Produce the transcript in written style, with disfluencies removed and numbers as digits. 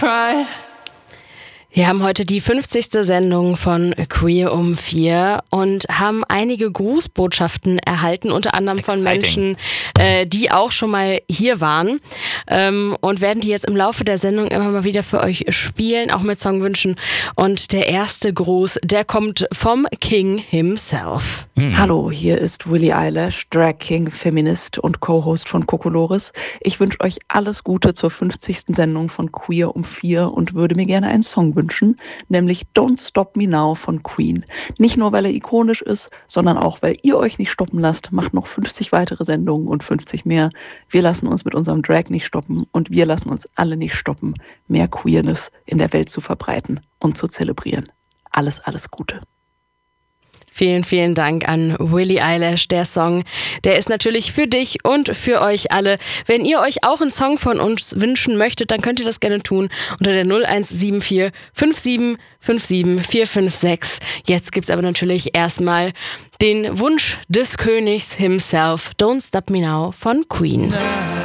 Pride. Wir haben heute die 50. Sendung von Queer um 4 und haben einige Grußbotschaften erhalten, unter anderem von Menschen, die auch schon mal hier waren, und werden die jetzt im Laufe der Sendung immer mal wieder für euch spielen, auch mit Songwünschen. Und der erste Gruß, der kommt vom King himself. Hallo, hier ist Willie Eilish, Drag King, Feminist und Co-Host von Kokolores. Ich wünsche euch alles Gute zur 50. Sendung von Queer um 4 und würde mir gerne einen Song wünschen, nämlich Don't Stop Me Now von Queen. Nicht nur, weil er ikonisch ist, sondern auch, weil ihr euch nicht stoppen lasst, macht noch 50 weitere Sendungen und 50 mehr. Wir lassen uns mit unserem Drag nicht stoppen und wir lassen uns alle nicht stoppen, mehr Queerness in der Welt zu verbreiten und zu zelebrieren. Alles Gute. Vielen, vielen Dank an Willie Eilish. Der Song, der ist natürlich für dich und für euch alle. Wenn ihr euch auch einen Song von uns wünschen möchtet, dann könnt ihr das gerne tun unter der 0174 5757 456. Jetzt gibt's aber natürlich erstmal den Wunsch des Königs himself, Don't Stop Me Now von Queen.